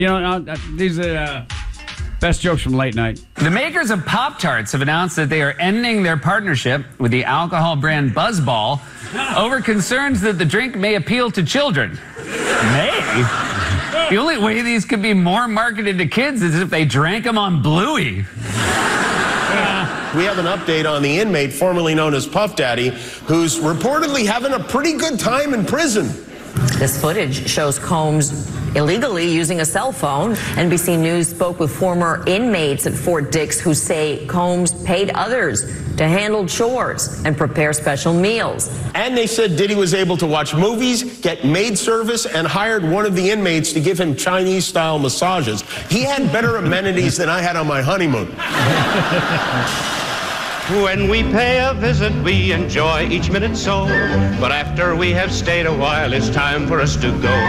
You know, these are best jokes from late night. The makers of Pop-Tarts have announced that they are ending their partnership with the alcohol brand Buzzball over concerns that the drink may appeal to children. May? The only way these could be more marketed to kids is if they drank them on Bluey. We have an update on the inmate formerly known as Puff Daddy, who's reportedly having a pretty good time in prison. This footage shows Combs illegally using a cell phone. NBC News spoke with former inmates at Fort Dix who say Combs paid others to handle chores and prepare special meals. And they said Diddy was able to watch movies, get maid service, and hired one of the inmates to give him Chinese-style massages. He had better amenities than I had on my honeymoon. When we pay a visit, we enjoy each minute so. But after we have stayed a while, it's time for us to go.